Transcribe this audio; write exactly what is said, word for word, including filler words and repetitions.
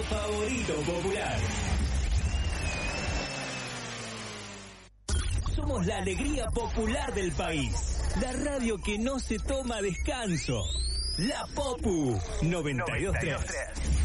favorito popular. Somos la alegría popular del país. La radio que no se toma descanso. La Popu noventa y dos punto tres.